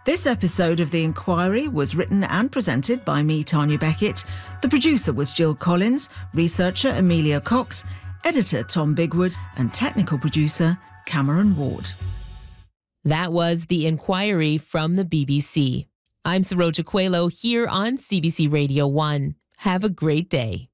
This episode of The Inquiry was written and presented by me, Tanya Beckett. The producer was Jill Collins, researcher Amelia Cox, editor Tom Bigwood, and technical producer Cameron Ward. That was The Inquiry from the BBC. I'm Saroja Coelho here on CBC Radio 1. Have a great day.